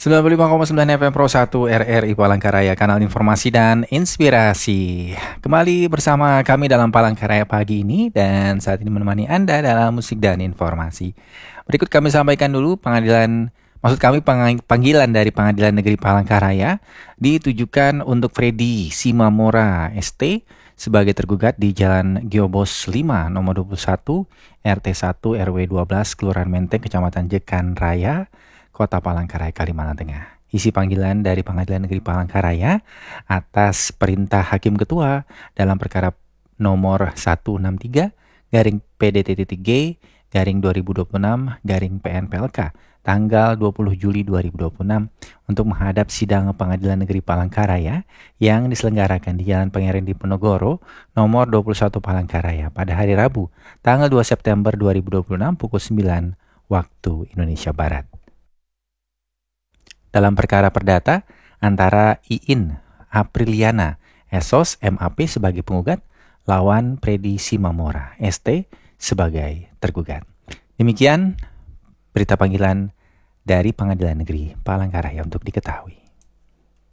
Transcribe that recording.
95,9 FM Pro 1 RRI Palangkaraya, kanal informasi dan inspirasi. Kembali bersama kami dalam Palangkaraya pagi ini, dan saat ini menemani Anda dalam musik dan informasi. Berikut kami sampaikan dulu panggilan dari Pengadilan Negeri Palangkaraya ditujukan untuk Freddy Simamora ST sebagai tergugat di Jalan Geobos 5 nomor 21 RT 1 RW 12 Kelurahan Menteng Kecamatan Jekan Raya, Kota Palangkaraya, Kalimantan Tengah. Isi panggilan dari Pengadilan Negeri Palangkaraya atas perintah Hakim Ketua dalam perkara nomor 163 garing PDTT3 garing 2026 garing PNPLK tanggal 20 Juli 2026 untuk menghadap sidang Pengadilan Negeri Palangkaraya yang diselenggarakan di Jalan Pangeran Diponegoro nomor 21 Palangkaraya pada hari Rabu tanggal 2 September 2026 pukul 9 waktu Indonesia Barat. Dalam perkara perdata antara Iin Apriliana Esos MAP sebagai penggugat lawan Freddy Simamora ST sebagai tergugat. Demikian berita panggilan dari Pengadilan Negeri Palangkaraya untuk diketahui.